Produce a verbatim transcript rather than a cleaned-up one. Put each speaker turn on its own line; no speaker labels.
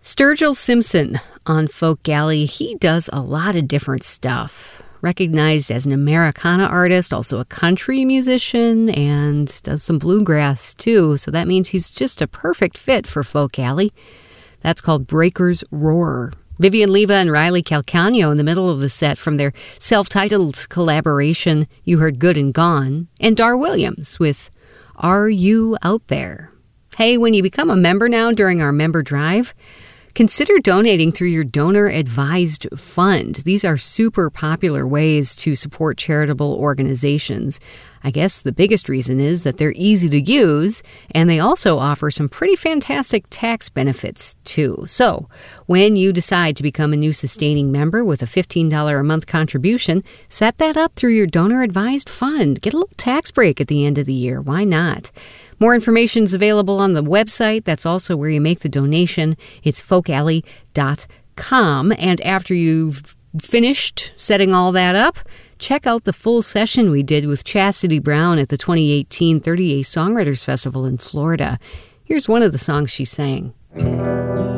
Sturgill Simpson on Folk Alley. He does a lot of different stuff. Recognized as an Americana artist, also a country musician, and does some bluegrass too. So that means he's just a perfect fit for Folk Alley. That's called Breaker's Roar. Vivian Leva and Riley Calcagno in the middle of the set from their self-titled collaboration, You Heard Good and Gone, and Dar Williams with Are You Out There? Hey, when you become a member now during our member drive, consider donating through your donor-advised fund. These are super popular ways to support charitable organizations. I guess the biggest reason is that they're easy to use, and they also offer some pretty fantastic tax benefits, too. So, when you decide to become a new sustaining member with a fifteen dollars a month contribution, set that up through your donor-advised fund. Get a little tax break at the end of the year. Why not? More information is available on the website. That's also where you make the donation. It's folk alley dot com. And after you've finished setting all that up, check out the full session we did with Chastity Brown at the twenty eighteen thirty A Songwriters Festival in Florida. Here's one of the songs she sang.